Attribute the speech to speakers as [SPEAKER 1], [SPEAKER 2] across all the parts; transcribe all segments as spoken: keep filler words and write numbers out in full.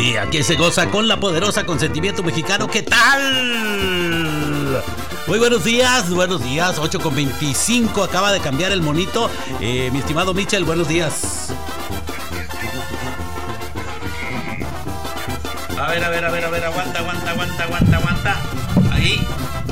[SPEAKER 1] Y aquí se goza con la poderosa Consentimiento Mexicano. ¿Qué tal? Muy buenos días, buenos días. ocho con veinticinco, acaba de cambiar el monito. Eh, mi estimado Michel, buenos días. A ver, a ver, a ver, a ver, aguanta, aguanta, aguanta, aguanta, aguanta. Ahí.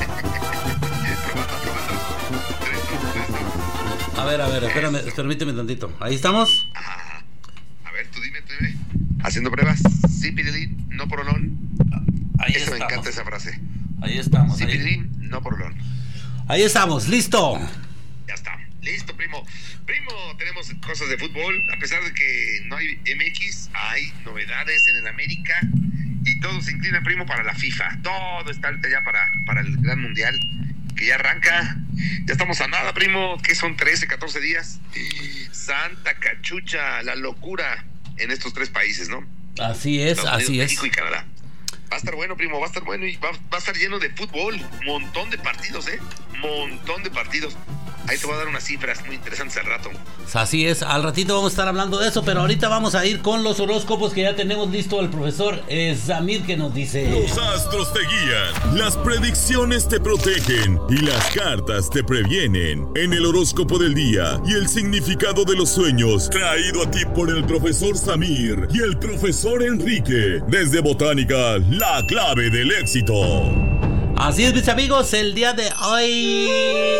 [SPEAKER 1] A ver, a ver, espérame, permíteme tantito. ¿Ahí estamos?
[SPEAKER 2] Ah, a ver, tú dime, tú dime. Haciendo pruebas. Sí, Pirilín, no porolón.
[SPEAKER 1] Ahí
[SPEAKER 2] Eso
[SPEAKER 1] estamos.
[SPEAKER 2] me encanta esa frase.
[SPEAKER 1] Ahí estamos.
[SPEAKER 2] Sí,
[SPEAKER 1] ahí.
[SPEAKER 2] Pirilín, no porolón.
[SPEAKER 1] Ahí estamos, listo.
[SPEAKER 2] Ya está. Listo, primo. Primo, tenemos cosas de fútbol. A pesar de que no hay M X, hay novedades en el América. Y todo se inclina, primo, para la FIFA. Todo está ya para, para el Gran Mundial, que ya arranca. Ya estamos a nada, primo. ¿Qué son? trece, catorce días. Santa cachucha, la locura en estos tres países, ¿no?
[SPEAKER 1] Así es,
[SPEAKER 2] Estados
[SPEAKER 1] así
[SPEAKER 2] Unidos,
[SPEAKER 1] es.
[SPEAKER 2] México y Canadá. Va a estar bueno, primo, va a estar bueno y va, va a estar lleno de fútbol. Montón de partidos, ¿eh? Montón de partidos. Ahí te voy a dar unas cifras muy interesantes al rato.
[SPEAKER 1] Así es, al ratito vamos a estar hablando de eso, pero ahorita vamos a ir con los horóscopos que ya tenemos listo el profesor eh, Samir, que nos dice:
[SPEAKER 3] los astros te guían, las predicciones te protegen y las cartas te previenen. En el horóscopo del día y el significado de los sueños, traído a ti por el profesor Samir y el profesor Enrique, desde Botánica, la clave del éxito.
[SPEAKER 1] Así es, mis amigos, el día de hoy,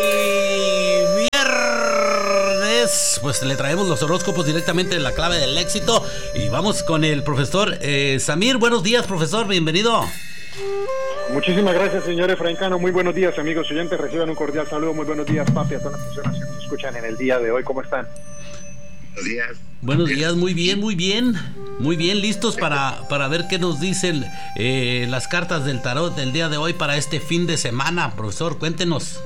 [SPEAKER 1] viernes, pues le traemos los horóscopos directamente de la clave del éxito. Y vamos con el profesor eh, Samir. Buenos días, profesor, bienvenido.
[SPEAKER 4] Muchísimas gracias, señor Efraín Cano. Muy buenos días, amigos oyentes. Reciban un cordial saludo. Muy buenos días, papi, a todas las personas que nos escuchan en el día de hoy. ¿Cómo están?
[SPEAKER 2] Buenos días.
[SPEAKER 1] Buenos días, muy bien, muy bien. Muy bien, listos para, para ver qué nos dicen eh, las cartas del tarot del día de hoy para este fin de semana. Profesor, cuéntenos.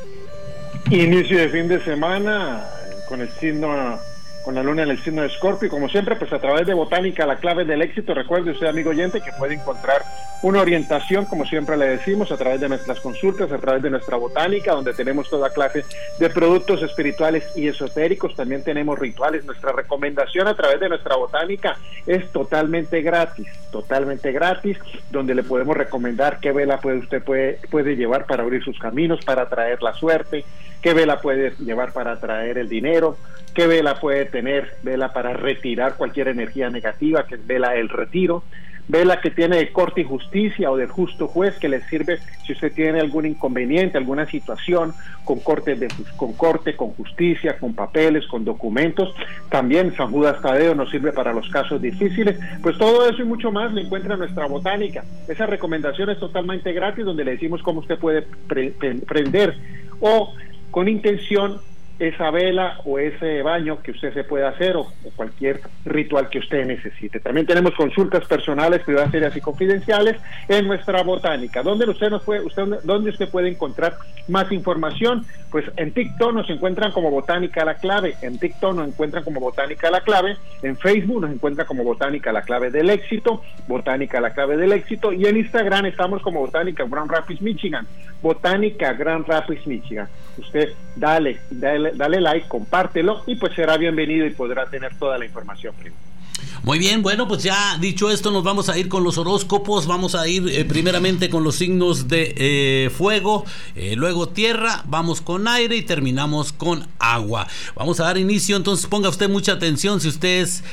[SPEAKER 4] Inicio de fin de semana con el signo, con la luna en el signo de Escorpio. Como siempre, pues a través de Botánica, la clave del éxito. Recuerde usted, amigo oyente, que puede encontrar una orientación, como siempre le decimos, a través de nuestras consultas, a través de nuestra Botánica, donde tenemos toda clase de productos espirituales y esotéricos. También tenemos rituales. Nuestra recomendación a través de nuestra Botánica es totalmente gratis, totalmente gratis, donde le podemos recomendar qué vela puede usted puede, puede llevar para abrir sus caminos, para atraer la suerte, qué vela puede llevar para atraer el dinero, qué vela puede tener, vela para retirar cualquier energía negativa, que es vela del retiro, vela que tiene de corte y justicia o del justo juez, que le sirve si usted tiene algún inconveniente, alguna situación con corte, de, con corte, con justicia, con papeles, con documentos. También San Judas Tadeo nos sirve para los casos difíciles. Pues todo eso y mucho más lo encuentra en nuestra Botánica. Esa recomendación es totalmente gratis, donde le decimos cómo usted puede pre pre prender o con intención esa vela o ese baño que usted se pueda hacer, o, o cualquier ritual que usted necesite. También tenemos consultas personales, privadas, serias y confidenciales en nuestra Botánica. ¿Dónde usted nos puede, usted, dónde usted puede encontrar más información? Pues en TikTok nos encuentran como Botánica la clave, en TikTok nos encuentran como Botánica la clave, en Facebook nos encuentran como Botánica la clave del éxito, Botánica la clave del éxito, y en Instagram estamos como Botánica Grand Rapids, Michigan, Botánica Grand Rapids, Michigan. Usted dale, dale dale like, compártelo y pues será bienvenido y podrá tener toda la información, primo.
[SPEAKER 1] Muy bien, bueno, pues ya dicho esto, nos vamos a ir con los horóscopos. Vamos a ir eh, primeramente con los signos de eh, fuego, eh, luego tierra, vamos con aire y terminamos con agua. Vamos a dar inicio, entonces ponga usted mucha atención. Si usted es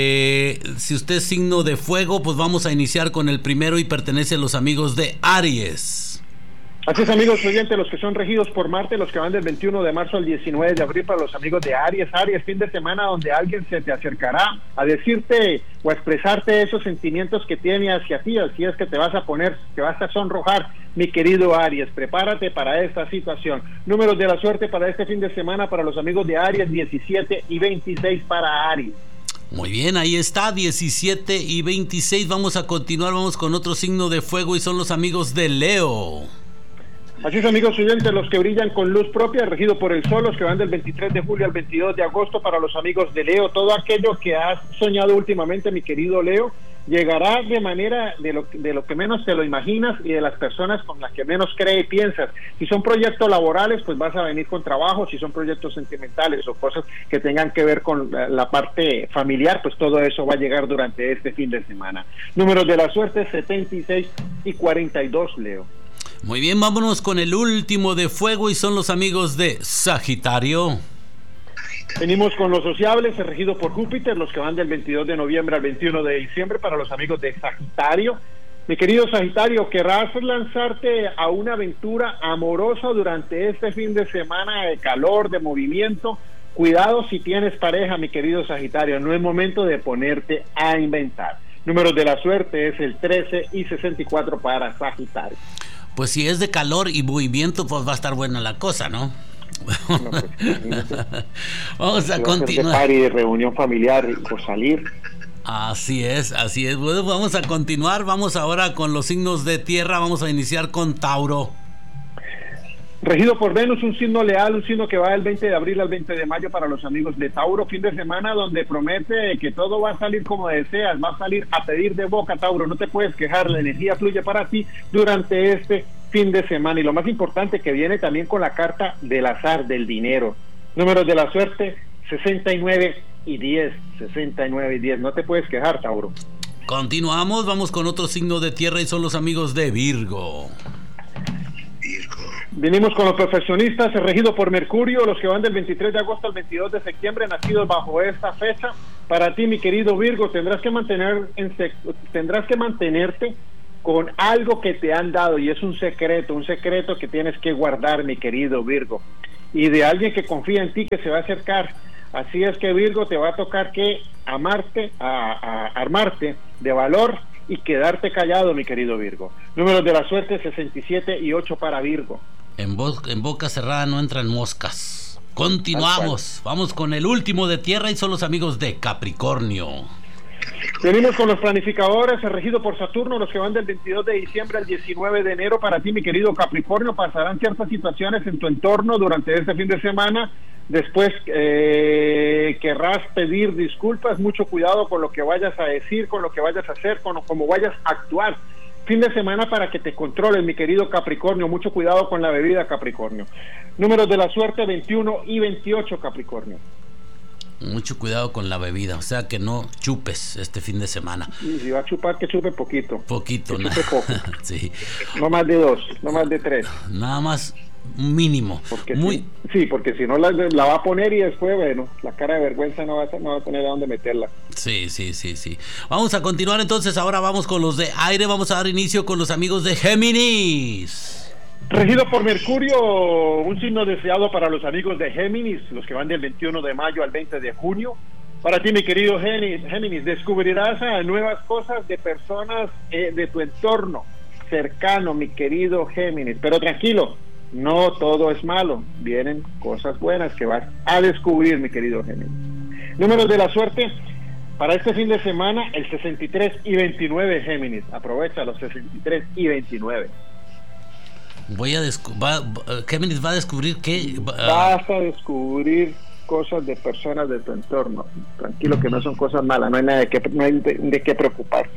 [SPEAKER 1] eh, si usted es signo de fuego, pues vamos a iniciar con el primero y pertenece a los amigos de Aries.
[SPEAKER 4] Así es, amigos oyentes, los que son regidos por Marte, los que van del veintiuno de marzo al diecinueve de abril, para los amigos de Aries. Aries, fin de semana donde alguien se te acercará a decirte o a expresarte esos sentimientos que tiene hacia ti, así es que te vas a poner, te vas a sonrojar, mi querido Aries. Prepárate para esta situación. Números de la suerte para este fin de semana para los amigos de Aries: diecisiete y veintiséis para Aries.
[SPEAKER 1] Muy bien, ahí está, diecisiete y veintiséis. Vamos a continuar, vamos con otro signo de fuego y son los amigos de Leo.
[SPEAKER 4] Así es, amigos oyentes, los que brillan con luz propia, regido por el sol, los que van del veintitrés de julio al veintidós de agosto, para los amigos de Leo, todo aquello que has soñado últimamente, mi querido Leo, llegará de manera de lo, de lo que menos te lo imaginas y de las personas con las que menos cree y piensas. Si son proyectos laborales, pues vas a venir con trabajo. Si son proyectos sentimentales o cosas que tengan que ver con la, la parte familiar, pues todo eso va a llegar durante este fin de semana. Números de la suerte, setenta y seis y cuarenta y dos, Leo.
[SPEAKER 1] Muy bien, vámonos con el último de fuego y son los amigos de Sagitario.
[SPEAKER 4] Venimos con los sociables, regido por Júpiter, los que van del veintidós de noviembre al veintiuno de diciembre, para los amigos de Sagitario. Mi querido Sagitario, querrás lanzarte a una aventura amorosa durante este fin de semana de calor, de movimiento. Cuidado si tienes pareja, mi querido Sagitario, no es momento de ponerte a inventar. Números de la suerte es el trece y sesenta y cuatro para Sagitario.
[SPEAKER 1] Pues si es de calor y movimiento, pues va a estar buena la cosa, ¿no?
[SPEAKER 4] No, pues,
[SPEAKER 1] vamos a continuar.
[SPEAKER 4] Party, de reunión familiar por salir.
[SPEAKER 1] Así es, así es. Bueno, vamos a continuar. Vamos ahora con los signos de tierra. Vamos a iniciar con Tauro.
[SPEAKER 4] Regido por Venus, un signo leal, un signo que va del veinte de abril al veinte de mayo para los amigos de Tauro. Fin de semana donde promete que todo va a salir como deseas, va a salir a pedir de boca, Tauro. No te puedes quejar, la energía fluye para ti durante este fin de semana. Y lo más importante, que viene también con la carta del azar, del dinero. Números de la suerte, sesenta y nueve y diez. sesenta y nueve y diez. No te puedes quejar, Tauro.
[SPEAKER 1] Continuamos, vamos con otro signo de tierra y son los amigos de Virgo.
[SPEAKER 4] Venimos con los profesionistas, regido por Mercurio, los que van del veintitrés de agosto al veintidós de septiembre, nacidos bajo esta fecha. Para ti, mi querido Virgo, tendrás que mantener en sec- tendrás que mantenerte con algo que te han dado, y es un secreto, un secreto que tienes que guardar, mi querido Virgo, y de alguien que confía en ti, que se va a acercar. Así es que, Virgo, te va a tocar que amarte, a, a armarte de valor y quedarte callado, mi querido Virgo. Números de la suerte, sesenta y siete y ocho para Virgo.
[SPEAKER 1] En, bo- en boca cerrada no entran moscas. Continuamos, vamos con el último de tierra y son los amigos de Capricornio.
[SPEAKER 4] Venimos con los planificadores, regido por Saturno, los que van del veintidós de diciembre al diecinueve de enero. Para ti, mi querido Capricornio, pasarán ciertas situaciones en tu entorno durante este fin de semana. Después eh, querrás pedir disculpas. Mucho cuidado con lo que vayas a decir, con lo que vayas a hacer, con cómo vayas a actuar. Fin de semana para que te controles, mi querido Capricornio. Mucho cuidado con la bebida, Capricornio. Números de la suerte, veintiuno y veintiocho, Capricornio.
[SPEAKER 1] Mucho cuidado con la bebida, o sea que no chupes este fin de semana.
[SPEAKER 4] Y si va a chupar, que chupe poquito.
[SPEAKER 1] Poquito,
[SPEAKER 4] que
[SPEAKER 1] ¿no?
[SPEAKER 4] chupe poco.
[SPEAKER 1] Sí.
[SPEAKER 4] No más de dos, no más de tres.
[SPEAKER 1] Nada más mínimo.
[SPEAKER 4] Porque
[SPEAKER 1] Muy...
[SPEAKER 4] si, sí, porque si no la, la va a poner y después, bueno, la cara de vergüenza no va a, no va a tener a dónde meterla.
[SPEAKER 1] Sí, sí, sí, sí. Vamos a continuar entonces, ahora vamos con los de aire, vamos a dar inicio con los amigos de Géminis.
[SPEAKER 4] Regido por Mercurio, un signo deseado para los amigos de Géminis, los que van del veintiuno de mayo al veinte de junio. Para ti, mi querido Géminis, Géminis, descubrirás a nuevas cosas de personas eh, de tu entorno cercano, mi querido Géminis. Pero tranquilo, no todo es malo, vienen cosas buenas que vas a descubrir, mi querido Géminis. Números de la suerte para este fin de semana, el sesenta y tres y veintinueve, Géminis. Aprovecha los sesenta y tres y veintinueve.
[SPEAKER 1] Voy a descu- va, Géminis va a descubrir que uh,
[SPEAKER 4] vas a descubrir cosas de personas de tu entorno. Tranquilo, que no son cosas malas, no hay nada de que no hay de, de qué preocuparse.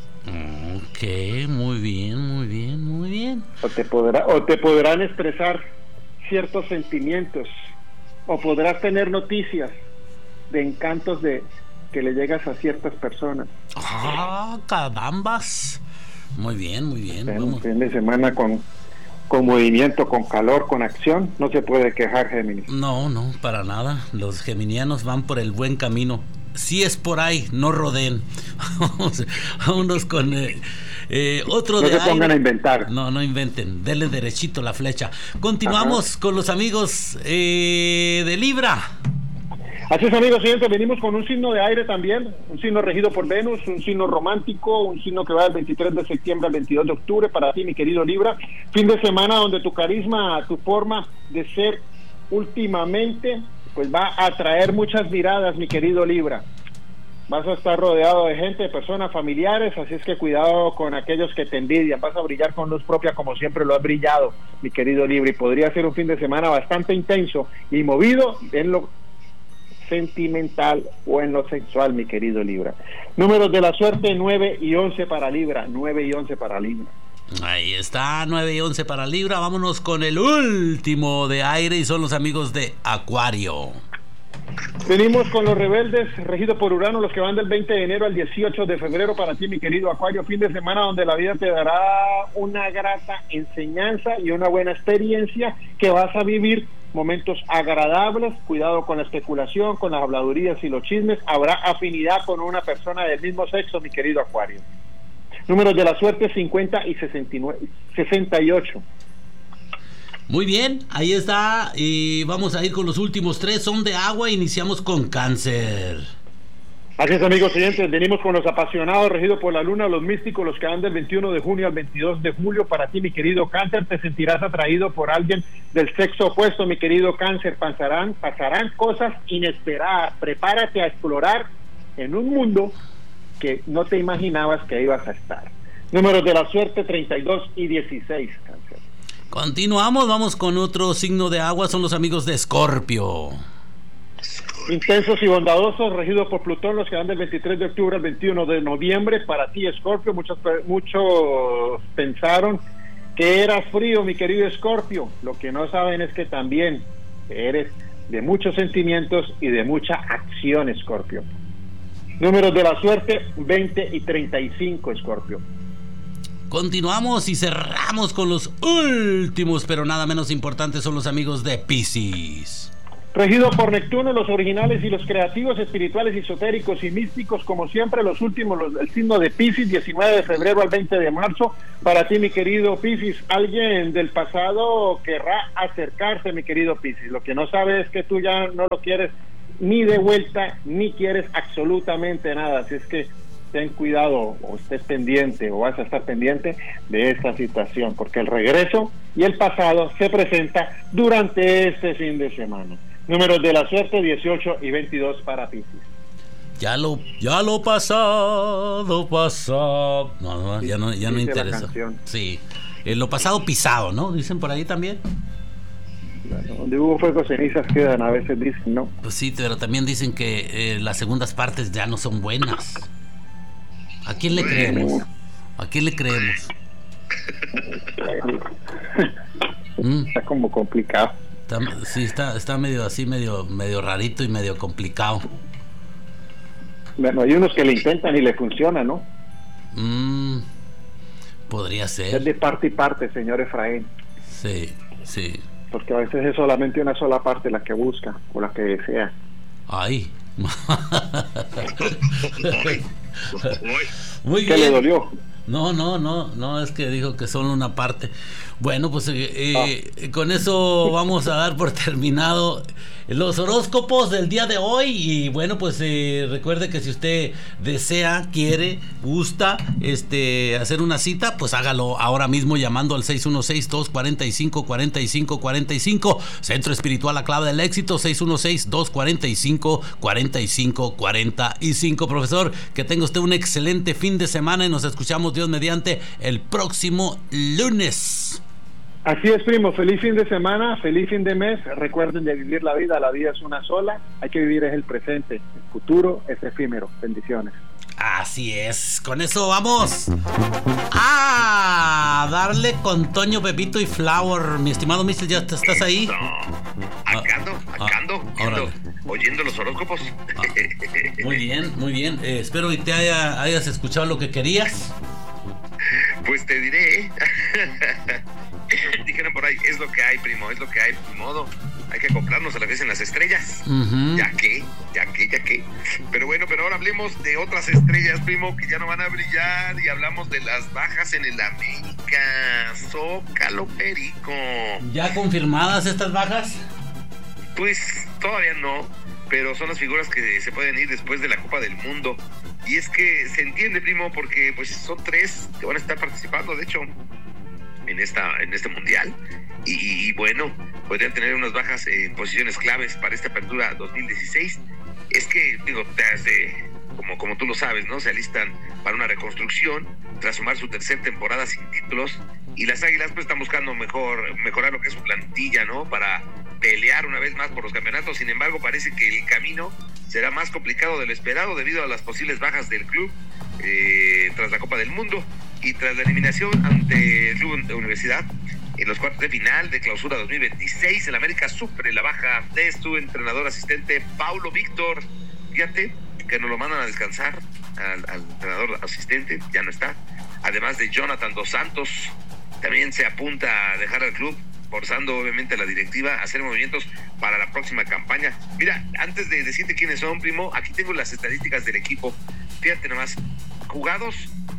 [SPEAKER 1] Ok, muy bien, muy bien, muy bien.
[SPEAKER 4] O te podrá, o te podrán expresar ciertos sentimientos, o podrás tener noticias de encantos de que le llegas a ciertas personas.
[SPEAKER 1] Ah, carambas. Muy bien, muy bien.
[SPEAKER 4] En
[SPEAKER 1] Vamos.
[SPEAKER 4] fin de semana con con movimiento, con calor, con acción, no se puede quejar, Géminis.
[SPEAKER 1] No, no, para nada. Los geminianos van por el buen camino. Si es por ahí, no rodeen. Vamos, vámonos con eh, eh, otro
[SPEAKER 4] no
[SPEAKER 1] de
[SPEAKER 4] se pongan
[SPEAKER 1] aire.
[SPEAKER 4] a inventar.
[SPEAKER 1] No, no inventen. Denle derechito la flecha. Continuamos Ajá. con los amigos eh, de Libra.
[SPEAKER 4] Así es, amigos siguientes, venimos con un signo de aire también, un signo regido por Venus, un signo romántico, un signo que va del veintitrés de septiembre al veintidós de octubre para ti, mi querido Libra. Fin de semana donde tu carisma, tu forma de ser últimamente, pues va a atraer muchas miradas, mi querido Libra. vas a estar rodeado de gente, de personas familiares, así es que cuidado con aquellos que te envidian. Vas a brillar con luz propia como siempre lo has brillado, mi querido Libra, y podría ser un fin de semana bastante intenso y movido en lo sentimental o en lo sexual, mi querido Libra. Números de la suerte: nueve y once para Libra, nueve y once para Libra.
[SPEAKER 1] Ahí está, nueve y once para Libra. Vámonos con el último de aire y son los amigos de Acuario.
[SPEAKER 4] Venimos con los rebeldes, regidos por Urano, los que van del veinte de enero al dieciocho de febrero. Para ti, mi querido Acuario, fin de semana donde la vida te dará una grata enseñanza y una buena experiencia, que vas a vivir momentos agradables. Cuidado con la especulación, con las habladurías y los chismes. Habrá afinidad con una persona del mismo sexo, mi querido Acuario. Números de la suerte: cincuenta y sesenta y ocho.
[SPEAKER 1] Muy bien, ahí está, y vamos a ir con los últimos tres, son de agua. Iniciamos con Cáncer.
[SPEAKER 4] Así es, amigos oyentes, venimos con los apasionados, regidos por la luna, los místicos, los que van del veintiuno de junio al veintidós de julio. Para ti, mi querido Cáncer, te sentirás atraído por alguien del sexo opuesto, mi querido Cáncer. Pasarán, pasarán cosas inesperadas. Prepárate a explorar en un mundo que no te imaginabas que ibas a estar. Números de la suerte: treinta y dos y dieciséis, Cáncer.
[SPEAKER 1] Continuamos, vamos con otro signo de agua, son los amigos de Escorpio.
[SPEAKER 4] Intensos y bondadosos, regidos por Plutón, los que van del veintitrés de octubre al veintiuno de noviembre. Para ti, Escorpio, muchos, muchos pensaron que eras frío, mi querido Escorpio. Lo que no saben es que también eres de muchos sentimientos y de mucha acción, Escorpio. Números de la suerte: veinte y treinta y cinco, Escorpio.
[SPEAKER 1] Continuamos y cerramos con los últimos, pero nada menos importantes, son los amigos de Piscis.
[SPEAKER 4] Regido por Neptuno, los originales y los creativos, espirituales, esotéricos y místicos, como siempre, los últimos, los, el signo de Piscis, diecinueve de febrero al veinte de marzo. Para ti, mi querido Piscis, alguien del pasado querrá acercarse, mi querido Piscis. Lo que no sabes es que tú ya no lo quieres ni de vuelta, ni quieres absolutamente nada, así es que ten cuidado, o estés pendiente, o vas a estar pendiente de esta situación, porque el regreso y el pasado se presenta durante este fin de semana. Números de la suerte: dieciocho y veintidós para Piscis.
[SPEAKER 1] Ya lo, ya lo pasado, pasado. No, no, ya no, ya no interesa. Sí, eh, lo pasado pisado, ¿no? Dicen por ahí también.
[SPEAKER 4] Bueno, donde hubo fuego, cenizas quedan, a veces dicen, ¿no?
[SPEAKER 1] Pues sí, pero también dicen que eh, las segundas partes ya no son buenas. ¿A quién le creemos? ¿A quién le creemos? ¿Mm?
[SPEAKER 4] Está como complicado.
[SPEAKER 1] Está, sí, está, está medio así, medio, medio rarito y medio complicado.
[SPEAKER 4] Bueno, hay unos que le intentan y le funciona, ¿no?
[SPEAKER 1] Mm, podría ser.
[SPEAKER 4] Es de parte y parte, señor Efraín.
[SPEAKER 1] Sí, sí.
[SPEAKER 4] Porque a veces es solamente una sola parte la que busca o la que desea.
[SPEAKER 1] Ay.
[SPEAKER 4] Muy bien. ¿Qué le dolió?
[SPEAKER 1] No, no, no, no, es que dijo que solo una parte. Bueno, pues eh, eh, con eso vamos a dar por terminado los horóscopos del día de hoy. Y bueno, pues eh, recuerde que si usted desea, quiere, gusta este hacer una cita, pues hágalo ahora mismo llamando al seis uno seis, dos cuatro cinco, cuatro cinco cuatro cinco. Centro Espiritual La Clave del Éxito, seis uno seis, dos cuatro cinco, cuatro cinco cuatro cinco. Profesor, que tenga usted un excelente fin de semana y nos escuchamos, Dios mediante, el próximo lunes.
[SPEAKER 4] Así es, primo, feliz fin de semana, feliz fin de mes. Recuerden de vivir la vida, la vida es una sola, hay que vivir es el presente, el futuro es efímero. Bendiciones.
[SPEAKER 1] Así es, con eso vamos a darle con Toño, Pepito y Flower. Mi estimado mister, ¿ya te estás ahí?
[SPEAKER 2] No, acá ando, acá ando,
[SPEAKER 1] ah, ando
[SPEAKER 2] oyendo los horóscopos.
[SPEAKER 1] Ah, muy bien, muy bien, eh, espero que te haya, hayas escuchado lo que querías.
[SPEAKER 2] Pues te diré, dijeron por ahí, es lo que hay, primo, es lo que hay, ni modo, hay que comprarnos a la vez en las estrellas. Uh-huh. Ya que, ya que, ya que. Pero bueno, pero ahora hablemos de otras estrellas, primo, que ya no van a brillar, y hablamos de las bajas en el América. Zócalo, Perico.
[SPEAKER 1] ¿Ya confirmadas estas bajas?
[SPEAKER 2] Pues todavía no, pero son las figuras que se pueden ir después de la Copa del Mundo. Y es que se entiende, primo, porque pues son tres que van a estar participando, de hecho, en esta en este mundial. Y, y bueno, podrían tener unas bajas en posiciones claves para esta apertura dos mil dieciséis. Es que, digo, desde como, como tú lo sabes, ¿no? Se alistan para una reconstrucción tras sumar su tercera temporada sin títulos, y las Águilas pues están buscando mejor, mejorar lo que es su plantilla, ¿no? Para pelear una vez más por los campeonatos. Sin embargo, parece que el camino será más complicado de lo esperado debido a las posibles bajas del club eh, tras la Copa del Mundo y tras la eliminación ante el Club de Universidad en los cuartos de final de Clausura dos mil veintiséis. El América sufre la baja de su entrenador asistente Paulo Víctor. Fíjate que nos lo mandan a descansar al, al entrenador asistente, ya no está. Además de Jonathan Dos Santos, también se apunta a dejar al club, forzando obviamente a la directiva a hacer movimientos para la próxima campaña. Mira, antes de decirte quiénes son, primo, aquí tengo las estadísticas del equipo. Fíjate nomás, jugados,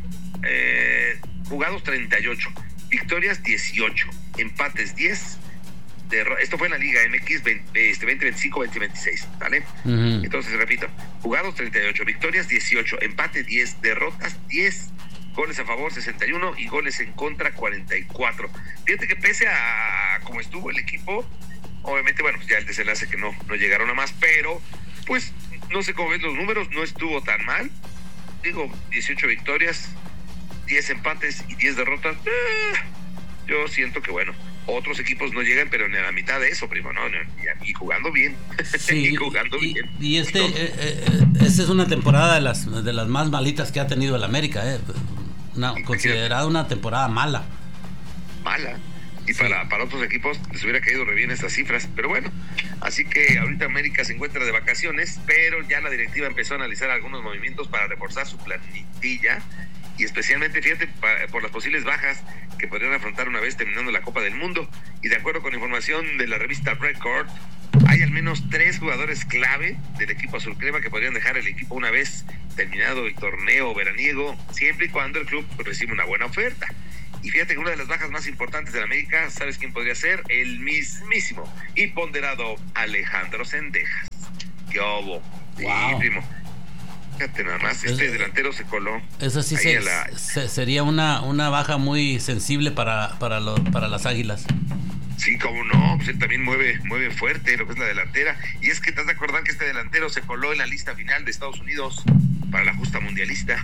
[SPEAKER 2] eh, jugados treinta y ocho, victorias dieciocho, empates diez. Derro- esto fue en la Liga M X veinte, este, veinte veinticinco, veinte veintiséis, ¿vale? Uh-huh. Entonces, repito, jugados treinta y ocho, victorias dieciocho, empate diez, derrotas diez, goles a favor sesenta y uno y goles en contra cuarenta y cuatro. Fíjate que pese a, a cómo estuvo el equipo, obviamente, bueno, ya el desenlace que no, no llegaron a más, pero pues no sé cómo ves los números, no estuvo tan mal. Digo, dieciocho victorias, diez empates y diez derrotas. Eh, yo siento que, bueno, otros equipos no llegan, pero ni a la mitad de eso, primo, ¿no? Y, y jugando bien.
[SPEAKER 1] Sí,
[SPEAKER 2] y jugando
[SPEAKER 1] y,
[SPEAKER 2] bien.
[SPEAKER 1] Y este, eh, eh, esta es una temporada de las, de las más malitas que ha tenido el América, ¿eh? Una, considerada una temporada mala.
[SPEAKER 2] Mala. Y
[SPEAKER 1] Sí.
[SPEAKER 2] para, para otros equipos les hubiera caído re bien estas cifras. Pero bueno, así que ahorita América se encuentra de vacaciones, pero ya la directiva empezó a analizar algunos movimientos para reforzar su plantilla. Y especialmente, fíjate, pa- por las posibles bajas que podrían afrontar una vez terminando la Copa del Mundo. Y de acuerdo con información de la revista Record, hay al menos tres jugadores clave del equipo azul crema que podrían dejar el equipo una vez terminado el torneo veraniego, siempre y cuando el club reciba una buena oferta. Y fíjate que una de las bajas más importantes de la América, ¿sabes quién podría ser? El mismísimo y ponderado Alejandro Zendejas. ¡Qué obo! Sí,
[SPEAKER 1] Wow.
[SPEAKER 2] primo. Fíjate nada más, este
[SPEAKER 1] Es-
[SPEAKER 2] delantero se coló.
[SPEAKER 1] Eso sí
[SPEAKER 2] ahí
[SPEAKER 1] se,
[SPEAKER 2] en la-
[SPEAKER 1] se- sería una, una baja muy sensible para, para, lo- para las Águilas.
[SPEAKER 2] Sí, cómo no, pues él también mueve, mueve fuerte lo que es la delantera. Y es que te has de acordar que este delantero se coló en la lista final de Estados Unidos para la justa mundialista.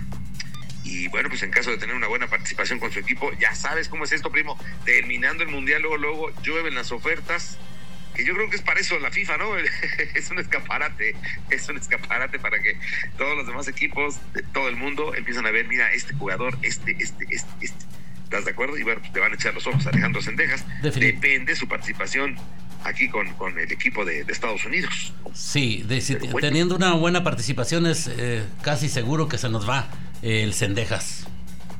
[SPEAKER 2] Y bueno, pues en caso de tener una buena participación con su equipo, ya sabes cómo es esto, primo. Terminando el mundial, luego, luego llueven las ofertas. Que yo creo que es para eso la FIFA, ¿no? Es un escaparate, es un escaparate para que todos los demás equipos de todo el mundo empiezan a ver, mira, este jugador, este, este, este, este. ¿Estás de acuerdo? Y bueno, pues te van a echar los ojos a Alejandro Zendejas.
[SPEAKER 1] Definit-
[SPEAKER 2] Depende su participación aquí con, con el equipo de, de Estados Unidos.
[SPEAKER 1] Sí, de- si-
[SPEAKER 2] Pero bueno.
[SPEAKER 1] teniendo una buena participación es eh, casi seguro que se nos va eh, el Zendejas.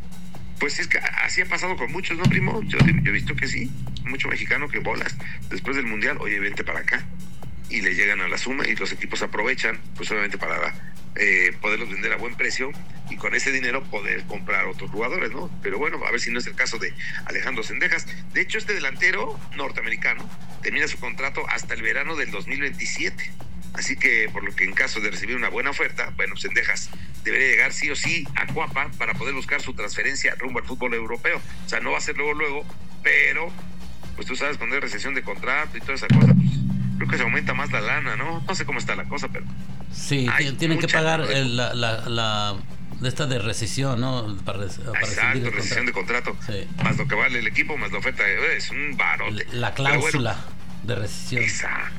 [SPEAKER 2] Pues es que así ha pasado con muchos, ¿no, primo? Yo, yo he visto que sí, mucho mexicano que bolas después del mundial, oye, vente para acá, y le llegan a la suma y los equipos aprovechan, pues obviamente para eh, poderlos vender a buen precio y con ese dinero poder comprar otros jugadores, ¿no? Pero bueno, a ver si no es el caso de Alejandro Zendejas. De hecho, este delantero norteamericano termina su contrato hasta el verano del dos mil veintisiete. Así que, por lo que en caso de recibir una buena oferta, bueno, Zendejas debería llegar sí o sí a Cuapa para poder buscar su transferencia rumbo al fútbol europeo. O sea, no va a ser luego, luego, pero, pues tú sabes, cuando hay recesión de contrato y toda esa cosa, pues creo que se aumenta más la lana, ¿no? No sé cómo está la cosa, pero...
[SPEAKER 1] Sí,
[SPEAKER 2] Hay
[SPEAKER 1] ti- tienen que
[SPEAKER 2] mucha
[SPEAKER 1] pagar
[SPEAKER 2] mano de-
[SPEAKER 1] el- la, la, la de esta de rescisión, ¿no? Para, res- para rescindir
[SPEAKER 2] Exacto,
[SPEAKER 1] el
[SPEAKER 2] rescisión de
[SPEAKER 1] contrato.
[SPEAKER 2] contrato.
[SPEAKER 1] Sí.
[SPEAKER 2] Más lo que vale el equipo, más la oferta, eh, es un barote.
[SPEAKER 1] La
[SPEAKER 2] Pero
[SPEAKER 1] cláusula
[SPEAKER 2] bueno,
[SPEAKER 1] de rescisión.
[SPEAKER 2] esa.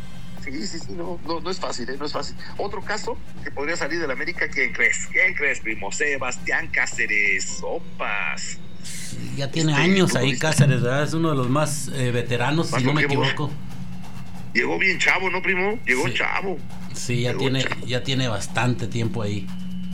[SPEAKER 2] Sí, sí, sí, no, no, no es fácil, ¿eh? No es fácil. Otro caso que podría salir del América, ¿quién crees? ¿Quién crees, primo? Sebastián Cáceres, opas.
[SPEAKER 1] Ya tiene
[SPEAKER 2] Este,
[SPEAKER 1] años ahí
[SPEAKER 2] futbolista.
[SPEAKER 1] Cáceres, ¿verdad? Es uno de los más eh, veteranos,
[SPEAKER 2] Más
[SPEAKER 1] si no me
[SPEAKER 2] longevos.
[SPEAKER 1] equivoco.
[SPEAKER 2] Llegó bien chavo, ¿no, primo? Llegó
[SPEAKER 1] Sí.
[SPEAKER 2] chavo.
[SPEAKER 1] Sí, ya
[SPEAKER 2] Llegó
[SPEAKER 1] tiene,
[SPEAKER 2] chavo.
[SPEAKER 1] ya tiene bastante tiempo ahí.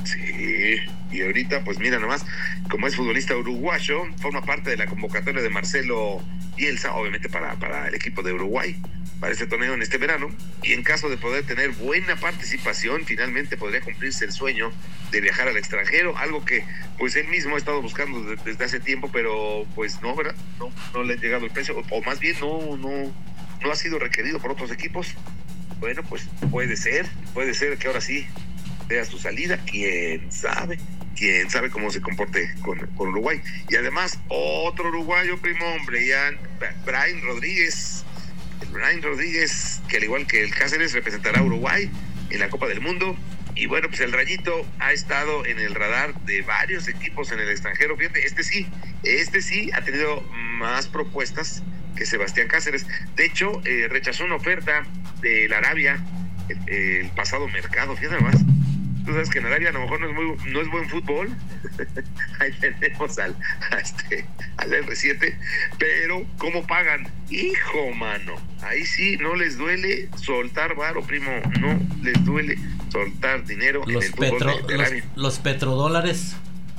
[SPEAKER 2] Sí, y ahorita, pues mira nomás, como es futbolista uruguayo, forma parte de la convocatoria de Marcelo Bielsa, obviamente para, para el equipo de Uruguay, para este torneo en este verano, y en caso de poder tener buena participación, finalmente podría cumplirse el sueño de viajar al extranjero, algo que pues él mismo ha estado buscando de- desde hace tiempo, pero pues no, ¿verdad? No, no le ha llegado el precio, o, o más bien no, no, no ha sido requerido por otros equipos. Bueno, pues puede ser, puede ser que ahora sí sea su salida, quién sabe, quién sabe cómo se comporte con, con Uruguay. Y además, otro uruguayo, primo, hombre, ya, Brian Rodríguez, el Brian Rodríguez, que al igual que el Cáceres representará a Uruguay en la Copa del Mundo y bueno, pues el Rayito ha estado en el radar de varios equipos en el extranjero. Fíjate, este sí, este sí ha tenido más propuestas que Sebastián Cáceres. De hecho, eh, rechazó una oferta de la Arabia el, el pasado mercado. Fíjate más. Tú sabes que en Arabia a lo mejor no es muy, no es buen fútbol. Ahí tenemos al, a este, al R siete, pero ¿cómo pagan? Hijo, mano, ahí sí no les duele soltar varo, primo, no les duele soltar dinero
[SPEAKER 1] los
[SPEAKER 2] en el
[SPEAKER 1] petro,
[SPEAKER 2] fútbol de, de
[SPEAKER 1] los,
[SPEAKER 2] Arabia.
[SPEAKER 1] Los petrodólares.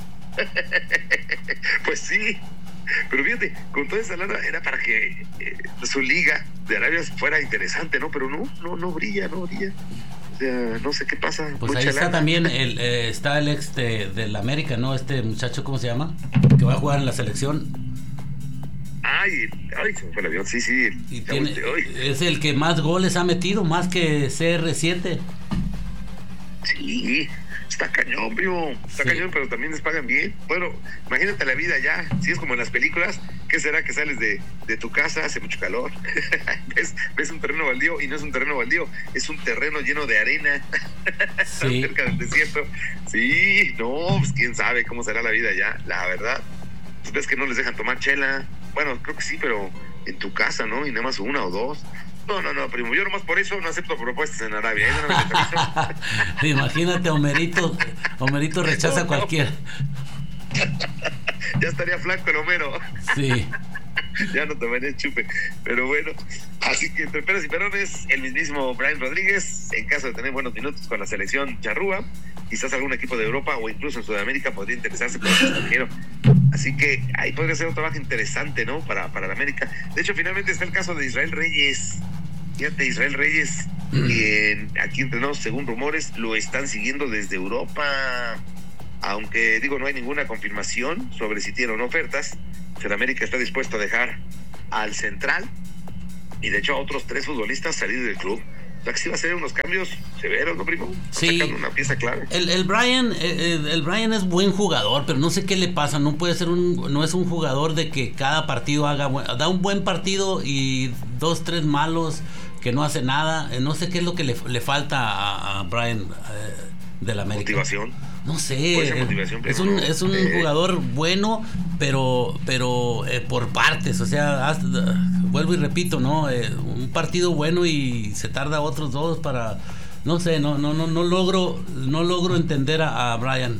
[SPEAKER 2] Pues sí, pero fíjate, con toda esa lana era para que eh, su liga de Arabia fuera interesante, ¿no? Pero no, no, no brilla, no brilla. O sea, no sé qué pasa.
[SPEAKER 1] Pues ahí está
[SPEAKER 2] lana.
[SPEAKER 1] también el, eh, está el ex de, del América, ¿no? Este muchacho, ¿cómo se llama? Que va a jugar en la selección.
[SPEAKER 2] Ay, ay, se me fue el avión, sí, sí.
[SPEAKER 1] Y tiene, es el que más goles ha metido, más que C R siete.
[SPEAKER 2] Sí, está cañón, primo. Está sí. cañón, pero también les pagan bien. Bueno, imagínate la vida ya. Si es como en las películas, ¿qué será que sales de, de tu casa? Hace mucho calor. ¿Ves, ves un terreno baldío y no es un terreno baldío, es un terreno lleno de arena. Sí. Cerca del desierto. Sí, no, pues quién sabe cómo será la vida ya, la verdad. Pues ves que no les dejan tomar chela. Bueno, creo que sí, pero en tu casa, ¿no? Y nada más una o dos. No, no, no, primo, yo nomás por eso no acepto propuestas en Arabia. ¿eh? No
[SPEAKER 1] Imagínate, Homerito, Homerito rechaza no, no. cualquier.
[SPEAKER 2] Ya estaría flaco el Homero.
[SPEAKER 1] Sí.
[SPEAKER 2] Ya no tomaría chupe. Pero bueno, así que entre peras y perones, el mismísimo Brian Rodríguez, en caso de tener buenos minutos con la selección charrúa, quizás algún equipo de Europa o incluso en Sudamérica podría interesarse por el extranjero. Así que ahí podría ser un trabajo interesante, ¿no? Para, para la América. De hecho, finalmente está el caso de Israel Reyes. Fíjate, Israel Reyes, mm. que aquí entrenados, según rumores, lo están siguiendo desde Europa. Aunque, digo, no hay ninguna confirmación sobre si tienen ofertas. El América está dispuesto a dejar al central y de hecho a otros tres futbolistas salir del club. O sea que sí va a ser unos cambios severos, ¿no, primo?
[SPEAKER 1] Sí.
[SPEAKER 2] Una pieza clave.
[SPEAKER 1] El, el Brian, el, el Brian es buen jugador, pero no sé qué le pasa. No puede ser un, no es un jugador de que cada partido haga, da un buen partido y dos, tres malos que no hace nada. No sé qué es lo que le, le falta a, a Brian eh, del América.
[SPEAKER 2] Motivación.
[SPEAKER 1] No sé, es un, es un eh. jugador bueno, pero pero eh, por partes, o sea, haz, vuelvo y repito, ¿no? Eh, un partido bueno y se tarda otros dos para, no sé, no no no no logro no logro entender a, a Brian.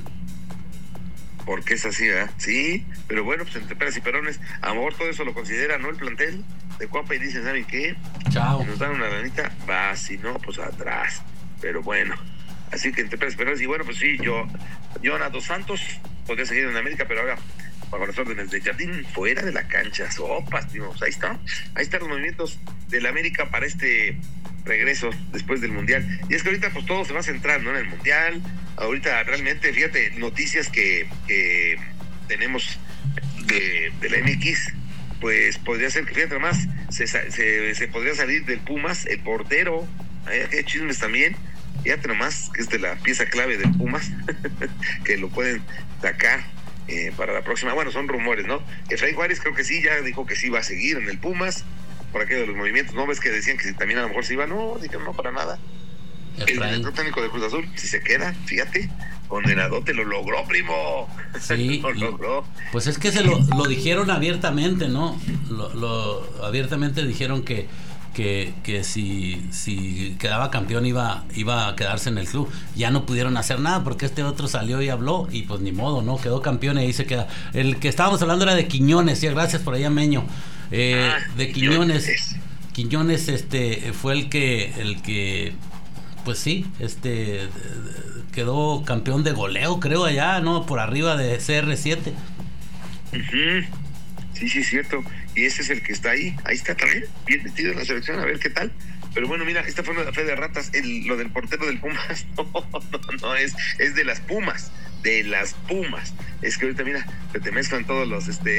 [SPEAKER 2] Porque es así, ¿eh? Sí, pero bueno, pues entre peras y perones, a lo mejor todo eso lo considera, ¿no? El plantel de Cuapa y dicen, ¿saben qué?
[SPEAKER 1] Chao.
[SPEAKER 2] Si nos dan una lanita, va, si no, pues atrás, pero bueno. Así que entre peras y perones, y bueno, pues sí, yo, Jonah Dos Santos podría seguir en América, pero ahora bajo las órdenes de Jardín, fuera de la cancha. Sopas, tío, pues ahí está, ahí están los movimientos del América para este regreso después del Mundial. Y es que ahorita pues todo se va a centrar, ¿no? En el Mundial. Ahorita realmente, fíjate, noticias que, que tenemos de, de la M X, pues podría ser que, fíjate más, se, se, se podría salir del Pumas, el portero, hay, hay chismes también. Fíjate nomás que es de la pieza clave del Pumas, que lo pueden sacar eh, para la próxima. Bueno, son rumores, ¿no? Efraín Juárez creo que sí, ya dijo que sí va a seguir en el Pumas, por aquello de los movimientos. ¿No ves que decían que también a lo mejor se iba? No, dijeron no para nada. Efraín. El director técnico de Cruz Azul, si se queda, fíjate, condenadote, lo logró, primo.
[SPEAKER 1] Sí,
[SPEAKER 2] lo logró.
[SPEAKER 1] Pues es que se lo, lo dijeron abiertamente, ¿no? Lo, lo abiertamente dijeron que que, que si, si quedaba campeón iba, iba a quedarse en el club. Ya no pudieron hacer nada porque este otro salió y habló y pues ni modo, ¿no? Quedó campeón y ahí se queda. El que estábamos hablando era de Quiñones, sí, gracias por allá, Meño. Eh, ah, de Quiñones. Quiñones, Quiñones este, fue el que, el que, pues sí, este, quedó campeón de goleo, creo, allá, ¿no? Por arriba de C R siete.
[SPEAKER 2] Uh-huh. Sí, sí, es cierto. Y ese es el que está ahí, ahí está también, bien metido en la selección, a ver qué tal. Pero bueno, mira, esta fue una fe de ratas, el, lo del portero del Pumas, no, no, no, es, es de las Pumas, de las Pumas. Es que ahorita, mira, se te mezclan todos los, este,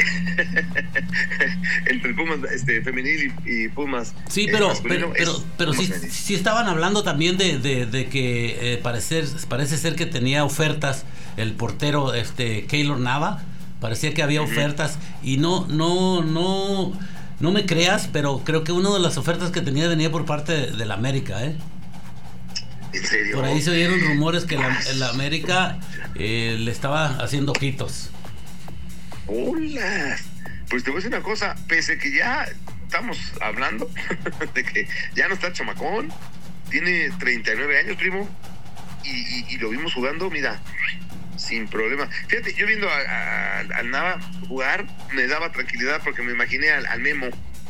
[SPEAKER 2] entre Pumas este, femenil y, y Pumas.
[SPEAKER 1] Sí, pero, eh, pero, pero, pero sí, sí estaban hablando también de, de, de que eh, parecer, parece ser que tenía ofertas el portero, este, Keylor Nava. Parecía que había ofertas y no, no, no, no me creas, pero creo que una de las ofertas que tenía venía por parte de, de la América, ¿eh?
[SPEAKER 2] ¿En serio?
[SPEAKER 1] Por ahí se oyeron rumores que la, la América eh, le estaba haciendo ojitos.
[SPEAKER 2] Hola. Pues te voy a decir una cosa, pese que ya estamos hablando de que ya no está chamacón, tiene treinta y nueve años, primo, y, y, y lo vimos jugando, mira, sin problema. Fíjate, yo viendo a, a, al Nava jugar, me daba tranquilidad porque me imaginé al, al Memo,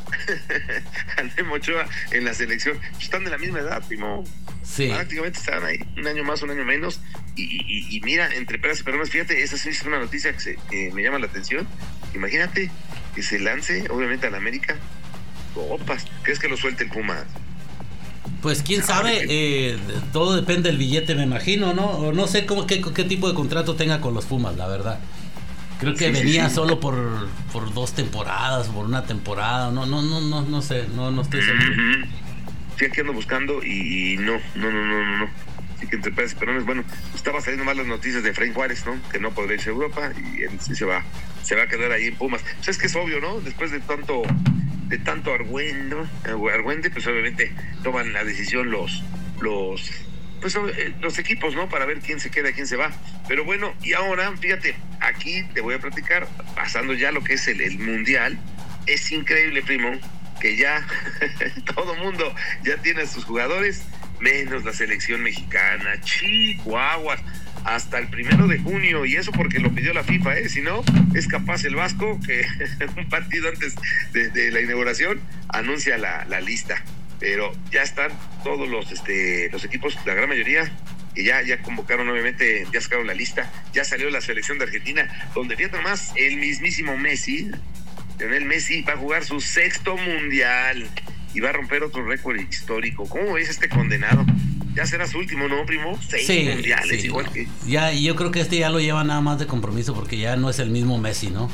[SPEAKER 2] al Memo Ochoa en la selección. Están de la misma edad, primo.
[SPEAKER 1] Sí.
[SPEAKER 2] Prácticamente estaban ahí, un año más, un año menos. Y, y, y mira, entre peras y perones, fíjate, esa sí es una noticia que, se, que me llama la atención. Imagínate que se lance, obviamente, a la América. Opas, ¿crees que lo suelte el Puma?
[SPEAKER 1] Pues quién sabe, eh, todo depende del billete, me imagino, ¿no? O no sé cómo, qué, qué tipo de contrato tenga con los Pumas, la verdad. Creo que sí, venía sí, sí. solo por, por dos temporadas, por una temporada, no, no, no, no, no sé, no, no estoy seguro.
[SPEAKER 2] Uh-huh. Sí, aquí ando buscando y, y no, no, no, no, no, no. Así que entre peras y perones, bueno, estaba saliendo mal las noticias de Efraín Juárez, ¿no? Que no podría irse a Europa y él sí se va, se va a quedar ahí en Pumas. Pues es que es obvio, ¿no? Después de tanto, de tanto argüendo, argüende, pues obviamente toman la decisión los, los, pues los equipos, ¿no? Para ver quién se queda, quién se va. Pero bueno, y ahora, fíjate, aquí te voy a platicar, pasando ya lo que es el, el Mundial, es increíble, primo, que ya todo mundo ya tiene a sus jugadores, menos la selección mexicana. Chihuahuas, hasta el primero de junio, y eso porque lo pidió la FIFA, ¿eh? Si no, es capaz el Vasco que un partido antes de, de la inauguración anuncia la, la lista. Pero ya están todos los este los equipos, la gran mayoría, que ya, ya convocaron, obviamente, ya sacaron la lista, ya salió la selección de Argentina, donde fíjate más, el mismísimo Messi, Lionel Messi, va a jugar su sexto mundial y va a romper otro récord histórico. ¿Cómo ves este condenado? Ya será su último, ¿no, primo? Seis
[SPEAKER 1] sí,
[SPEAKER 2] mundiales,
[SPEAKER 1] sí,
[SPEAKER 2] igual que...
[SPEAKER 1] Ya, y yo creo que este ya lo lleva nada más de compromiso porque ya no es el mismo Messi, ¿no?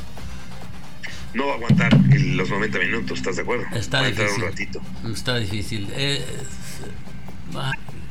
[SPEAKER 2] No va a aguantar el, los noventa minutos, ¿estás de acuerdo?
[SPEAKER 1] Está difícil.
[SPEAKER 2] Un ratito.
[SPEAKER 1] Está difícil. Eh,